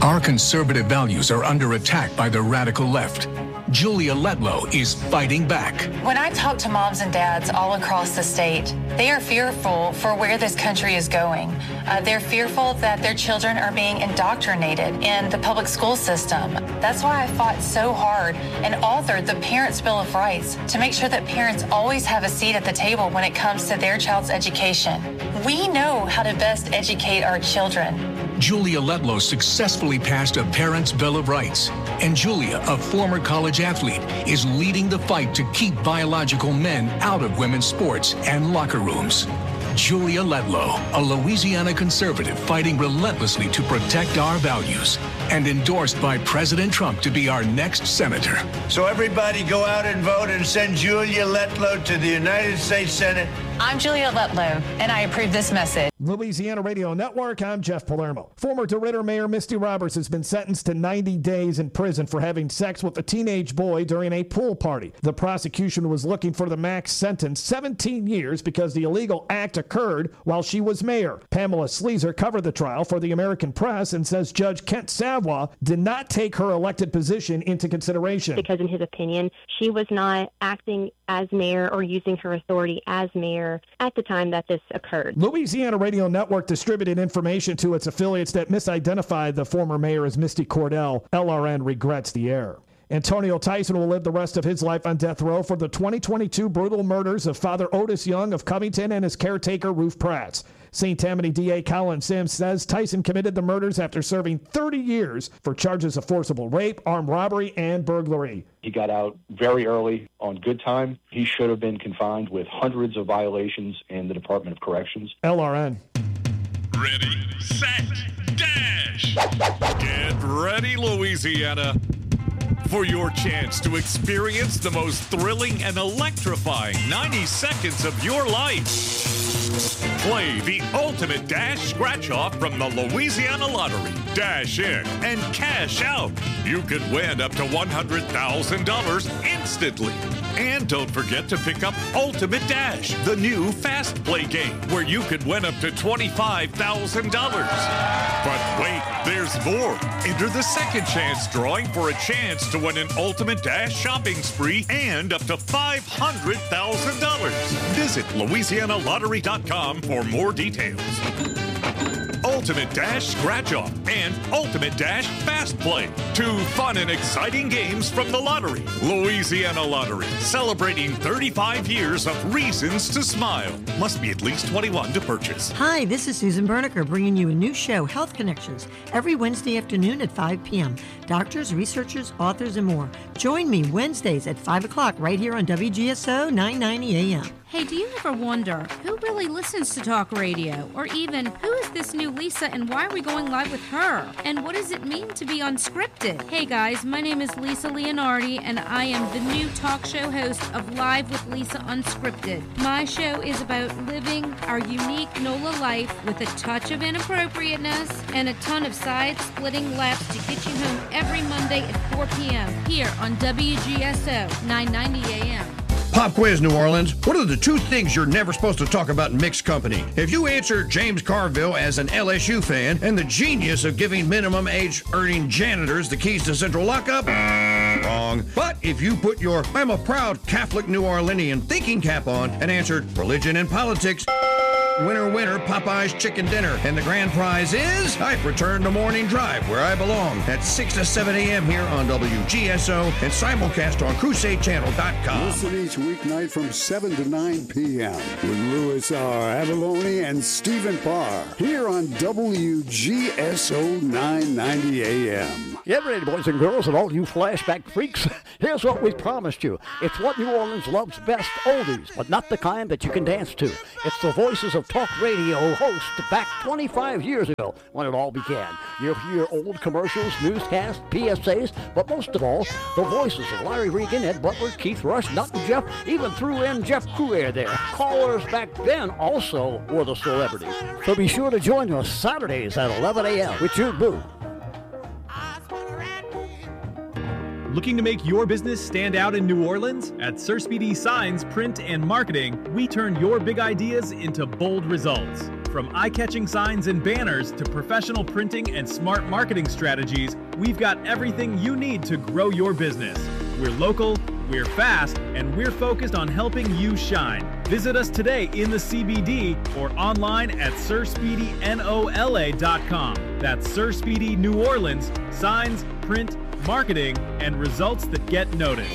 Our conservative values are under attack by the radical left. Julia Letlow is fighting back. When I talk to moms and dads all across the state, they are fearful for where this country is going. They're fearful that their children are being indoctrinated in the public school system. That's why I fought so hard and authored the Parents' Bill of Rights to make sure that parents always have a seat at the table when it comes to their child's education. We know how to best educate our children. Julia Letlow successfully passed a Parents' Bill of Rights, and Julia, a former college athlete, is leading the fight to keep biological men out of women's sports and locker rooms. Julia Letlow, a Louisiana conservative fighting relentlessly to protect our values, and endorsed by President Trump to be our next senator. So everybody go out and vote and send Julia Letlow to the United States Senate. I'm Julia Letlow, and I approve this message. Louisiana Radio Network, I'm Jeff Palermo. Former DeRidder Mayor Misty Roberts has been sentenced to 90 days in prison for having sex with a teenage boy during a pool party. The prosecution was looking for the max sentence, 17 years, because the illegal act occurred while she was mayor. Pamela Sleazer covered the trial for the American Press and says Judge Kent Savoy did not take her elected position into consideration. Because in his opinion, she was not acting as mayor or using her authority as mayor at the time that this occurred. Louisiana Radio Network distributed information to its affiliates that misidentified the former mayor as Misty Cordell. LRN regrets the error. Antonio Tyson will live the rest of his life on death row for the 2022 brutal murders of Father Otis Young of Covington and his caretaker Ruth Prats. St. Tammany DA Colin Sims says Tyson committed the murders after serving 30 years for charges of forcible rape, armed robbery, and burglary. He got out very early on good time. He should have been confined with hundreds of violations in the Department of Corrections. LRN. Ready, set, dash! Get ready, Louisiana, for your chance to experience the most thrilling and electrifying 90 seconds of your life. Play the ultimate dash scratch-off from the Louisiana Lottery. Dash in and cash out. You could win up to $100,000 instantly. And don't forget to pick up Ultimate Dash, the new Fast Play game, where you could win up to $25,000. But wait, there's more. Enter the second chance drawing for a chance to win an Ultimate Dash shopping spree and up to $500,000. Visit LouisianaLottery.com for more details. Ultimate Dash Scratch-Off and Ultimate Dash Fast Play. 2 fun and exciting games from the lottery. Louisiana Lottery, celebrating 35 years of reasons to smile. Must be at least 21 to purchase. Hi, this is Susan Bernicker bringing you a new show, Health Connections, every Wednesday afternoon at 5 p.m. Doctors, researchers, authors, and more. Join me Wednesdays at 5 o'clock right here on WGSO 990 AM. Hey, do you ever wonder who really listens to talk radio? Or even, who is this new Lisa and why are we going live with her? And what does it mean to be unscripted? Hey guys, my name is Lisa Leonardi and I am the new talk show host of Live with Lisa Unscripted. My show is about living our unique NOLA life with a touch of inappropriateness and a ton of side-splitting laughs to get you home every Monday at 4 p.m. here on WGSO 990 AM. Pop quiz, New Orleans. What are the 2 things you're never supposed to talk about in mixed company? If you answer James Carville as an LSU fan and the genius of giving minimum age earning janitors the keys to central lockup, wrong. But if you put your I'm a proud Catholic New Orleanian thinking cap on and answered religion and politics, winner, winner, Popeye's chicken dinner. And the grand prize is I've returned to Morning Drive, where I belong, at 6 to 7 a.m. here on WGSO and simulcast on CrusadeChannel.com. Listen each weeknight from 7 to 9 p.m. with Louis R. Avalone and Stephen Parr here on WGSO 990 AM. Get ready, boys and girls, and all you flashback freaks. Here's what we promised you. It's what New Orleans loves best, oldies, but not the kind that you can dance to. It's the voices of talk radio hosts back 25 years ago when it all began. You'll hear old commercials, newscasts, PSAs, but most of all, the voices of Larry Regan, Ed Butler, Keith Rush, Nut and Jeff, even threw in Jeff Coulier there. Callers back then also were the celebrities. So be sure to join us Saturdays at 11 a.m. with your boo. Looking to make your business stand out in New Orleans? At Sir Speedy Signs, Print, and Marketing, we turn your big ideas into bold results. From eye-catching signs and banners to professional printing and smart marketing strategies, we've got everything you need to grow your business. We're local, we're fast, and we're focused on helping you shine. Visit us today in the CBD or online at SirSpeedyNOLA.com. That's Sir Speedy New Orleans, signs, print, marketing, and results that get noticed.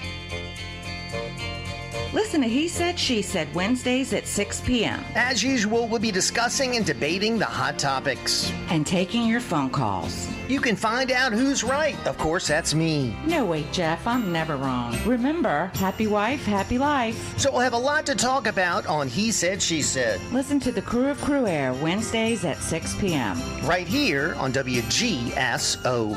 Listen to He Said, She Said Wednesdays at 6 p.m. As usual, we'll be discussing and debating the hot topics. And taking your phone calls. You can find out who's right. Of course, that's me. No, wait, Jeff, I'm never wrong. Remember, happy wife, happy life. So we'll have a lot to talk about on He Said, She Said. Listen to the Crew of Crew Air Wednesdays at 6 p.m. Right here on WGSO.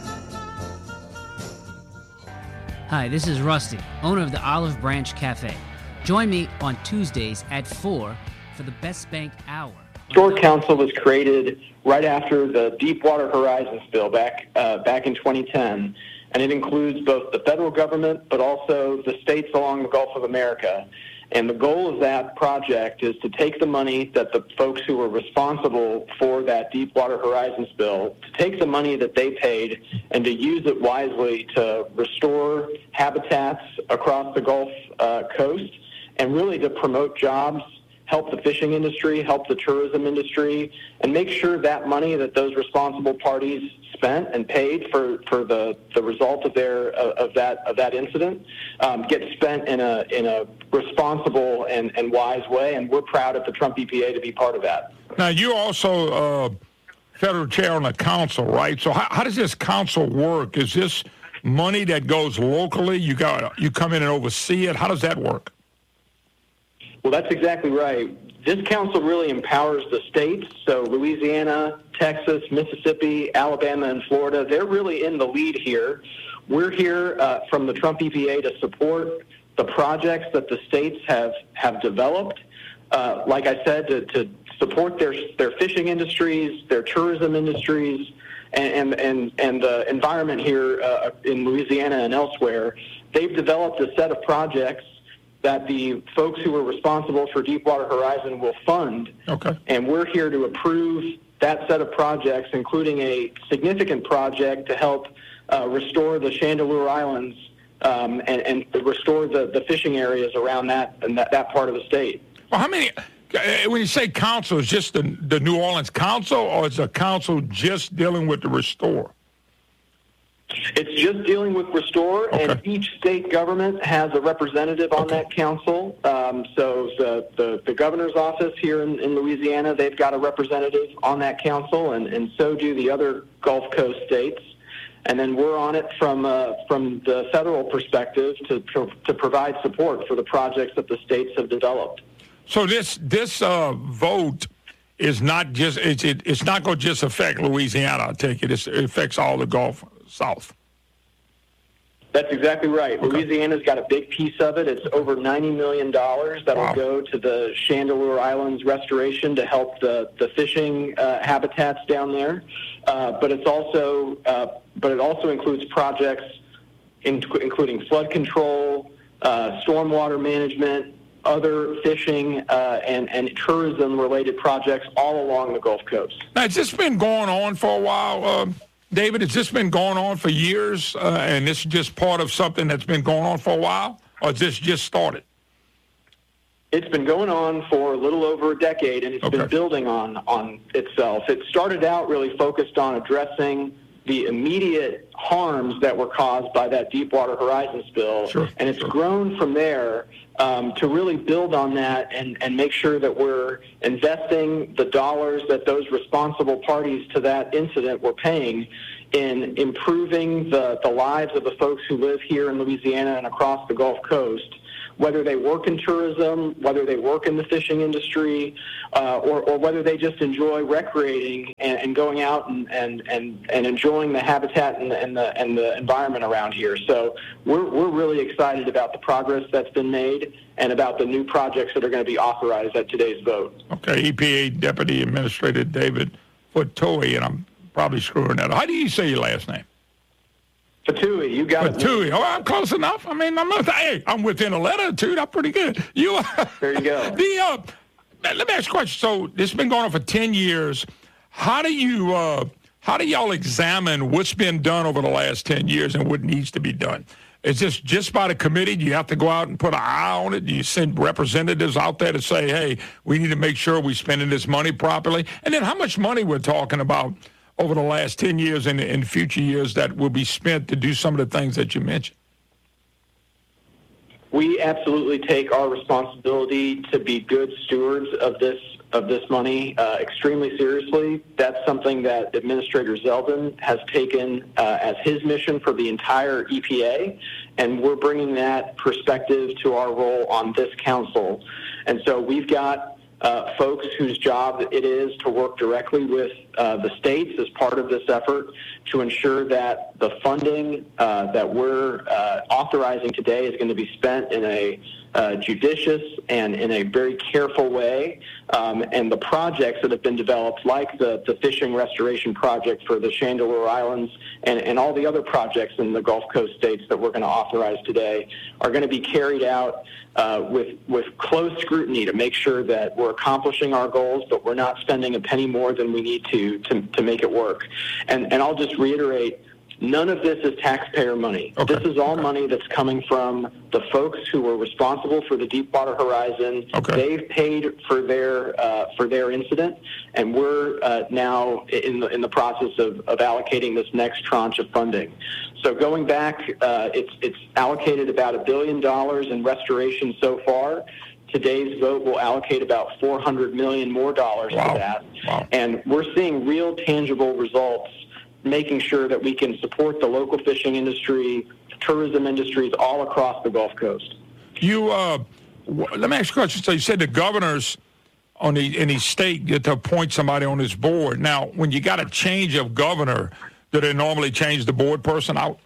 Hi, this is Rusty, owner of the Olive Branch Cafe. Join me on Tuesdays at 4 for the Best Bank Hour. Store Council was created right after the Deepwater Horizon spill back in 2010, and it includes both the federal government but also the states along the Gulf of America. And the goal of that project is to take the money that the folks who were responsible for that Deepwater Horizon spill, to take the money that they paid and to use it wisely to restore habitats across the Gulf Coast and really to promote jobs, help the fishing industry, help the tourism industry, and make sure that money that those responsible parties spent and paid for the result of that incident gets spent in a responsible and wise way, and we're proud of the Trump EPA to be part of that. Now, you're also federal chair on the council, right? So how does this council work? Is this money that goes locally? You come in and oversee it? How does that work? Well, that's exactly right. This council really empowers the states. So Louisiana, Texas, Mississippi, Alabama, and Florida, they're really in the lead here. We're here from the Trump EPA to support the projects that the states have developed. Like I said, to support their fishing industries, their tourism industries, and the environment here in Louisiana and elsewhere. They've developed a set of projects that the folks who were responsible for Deepwater Horizon will fund. Okay. And we're here to approve that set of projects, including a significant project to help restore the Chandeleur Islands and restore the fishing areas around that part of the state. Well, how many, when you say council, is just the New Orleans Council, or is the council just dealing with the restore? It's just dealing with restore, okay. And each state government has a representative on that council. So the governor's office here in Louisiana, they've got a representative on that council, and so do the other Gulf Coast states. And then we're on it from the federal perspective to provide support for the projects that the states have developed. So this vote is not just it's not going to just affect Louisiana. I take it. It affects all the Gulf South. That's exactly right. Okay. Louisiana's got a big piece of it. It's over $90 million that'll go to the Chandeleur Islands restoration to help the fishing habitats down there. But it also includes projects including flood control, stormwater management, other fishing and tourism-related projects all along the Gulf Coast. Now, has this been going on for a while, David? Has this been going on for years, and this is just part of something that's been going on for a while, or has this just started? It's been going on for a little over a decade, and it's been building on itself. It started out really focused on addressing the immediate harms that were caused by that Deepwater Horizon spill, and it's grown from there to really build on that and make sure that we're investing the dollars that those responsible parties to that incident were paying in improving the lives of the folks who live here in Louisiana and across the Gulf Coast, whether they work in tourism, whether they work in the fishing industry, or whether they just enjoy recreating and going out and enjoying the habitat and the environment around here. So we're really excited about the progress that's been made and about the new projects that are going to be authorized at today's vote. Okay, EPA Deputy Administrator David Fatui, and I'm probably screwing that up. How do you say your last name? Fatui, you got it. Fatui. Oh, I'm close enough. I mean, I'm within a letter or two. That's pretty good. There you go. let me ask you a question. So this has been going on for 10 years. How do y'all examine what's been done over the last 10 years and what needs to be done? Is this just by the committee? Do you have to go out and put an eye on it? Do you send representatives out there to say, hey, we need to make sure we're spending this money properly? And then how much money we're talking about over the last 10 years and in future years that will be spent to do some of the things that you mentioned? We absolutely take our responsibility to be good stewards of this money extremely seriously. That's something that Administrator Zeldin has taken as his mission for the entire EPA, and we're bringing that perspective to our role on this council. And so we've got folks whose job it is to work directly with the states as part of this effort to ensure that the funding that we're authorizing today is going to be spent in a judicious and in a very careful way. And the projects that have been developed, like the fishing restoration project for the Chandeleur Islands and all the other projects in the Gulf Coast states that we're going to authorize today, are going to be carried out with close scrutiny to make sure that we're accomplishing our goals, but we're not spending a penny more than we need to make it work. And I'll just reiterate, none of this is taxpayer money. Okay. This is all money that's coming from the folks who were responsible for the Deepwater Horizon. Okay. They've paid for their incident, and we're now in the process of allocating this next tranche of funding. So going back, it's allocated about $1 billion in restoration so far. Today's vote will allocate about $400 million more dollars to that. Wow. And we're seeing real tangible results, making sure that we can support the local fishing industry, tourism industries all across the Gulf Coast. Let me ask you a question. So you said the governors in each state get to appoint somebody on this board. Now, when you got a change of governor, do they normally change the board person out?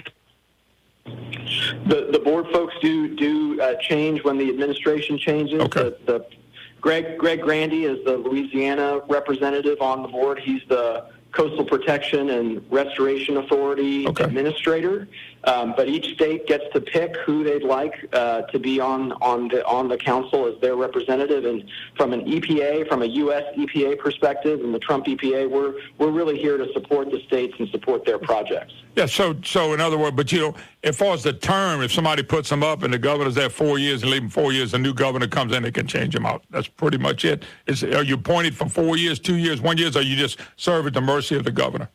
The board folks do change when the administration changes. Okay. Greg Grandy is the Louisiana representative on the board. He's the Coastal Protection and Restoration Authority administrator. But each state gets to pick who they'd like to be on the council as their representative. And from an EPA, from a U.S. EPA perspective, and the Trump EPA, we're really here to support the states and support their projects. Yeah. So in other words, but as far as the term, if somebody puts them up and the governor's there 4 years and leave them 4 years, a new governor comes in, they can change them out. That's pretty much it. Are you appointed for 4 years, 2 years, 1 year, or you just serve at the mercy of the governor?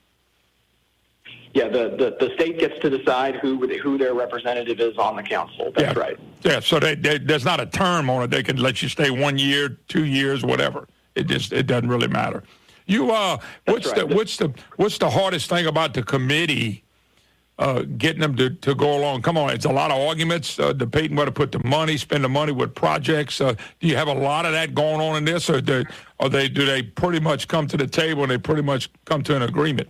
Yeah, the state gets to decide who their representative is on the council. That's right. Yeah, so there's not a term on it. They can let you stay 1 year, 2 years, whatever. It doesn't really matter. What's the hardest thing about the committee getting them to go along? Come on, it's a lot of arguments, debating where to put the money, spend the money with projects. Do you have a lot of that going on in this, or do they pretty much come to the table and they pretty much come to an agreement?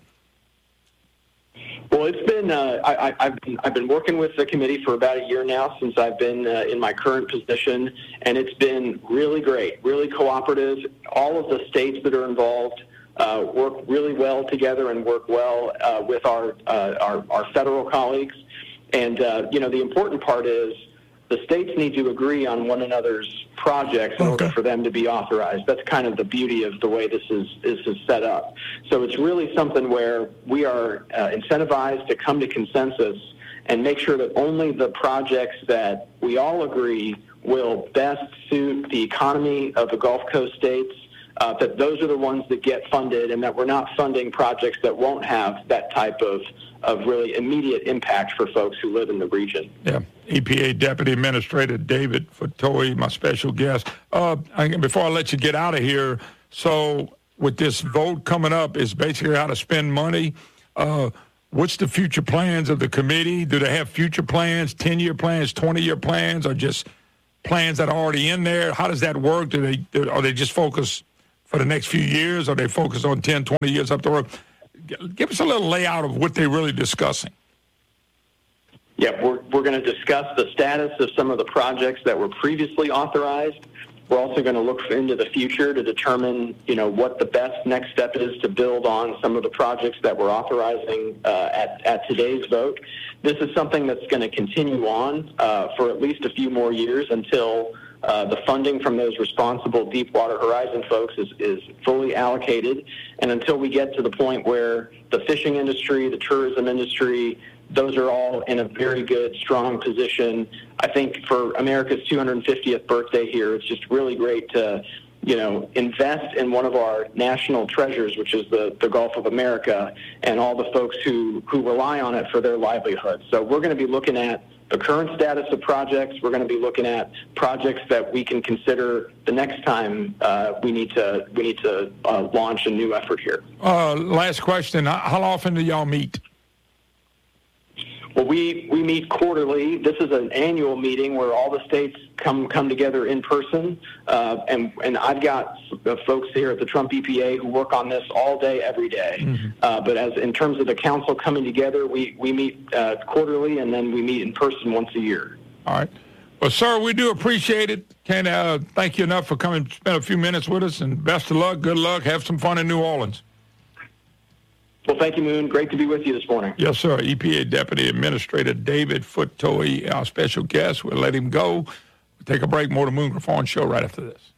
Well, it's been I've been working with the committee for about a year now since I've been in my current position, and it's been really great, really cooperative. All of the states that are involved work really well together and work well with our federal colleagues. And the important part is the states need to agree on one another's projects in order for them to be authorized. That's kind of the beauty of the way this is set up. So it's really something where we are incentivized to come to consensus and make sure that only the projects that we all agree will best suit the economy of the Gulf Coast states, that those are the ones that get funded, and that we're not funding projects that won't have that type of really immediate impact for folks who live in the region. Yeah. EPA Deputy Administrator David Fatoi, my special guest. Before I let you get out of here, so with this vote coming up, is basically how to spend money. What's the future plans of the committee? Do they have future plans, 10-year plans, 20-year plans, or just plans that are already in there? How does that work? Are they just focused for the next few years, or they focus on 10, 20 years up the road? Give us a little layout of what they're really discussing. Yeah, we're going to discuss the status of some of the projects that were previously authorized. We're also going to look into the future to determine, what the best next step is to build on some of the projects that we're authorizing at today's vote. This is something that's going to continue on for at least a few more years until The funding from those responsible Deepwater Horizon folks is fully allocated. And until we get to the point where the fishing industry, the tourism industry, those are all in a very good, strong position. I think for America's 250th birthday here, it's just really great to, invest in one of our national treasures, which is the Gulf of America, and all the folks who rely on it for their livelihood. So we're going to be looking at the current status of projects. We're going to be looking at projects that we can consider the next time we need to launch a new effort here. Last question. How often do y'all meet? Well, we meet quarterly. This is an annual meeting where all the states come together in person, and I've got folks here at the Trump EPA who work on this all day, every day. Mm-hmm. But as in terms of the council coming together, we meet quarterly, and then we meet in person once a year. All right. Well, sir, we do appreciate it. Can't thank you enough for coming to spend a few minutes with us, and best of luck, good luck, have some fun in New Orleans. Well, thank you, Moon. Great to be with you this morning. Yes, sir. EPA Deputy Administrator David Foote, our special guest. We'll let him go. We'll take a break. More to Moon Griffon Show right after this.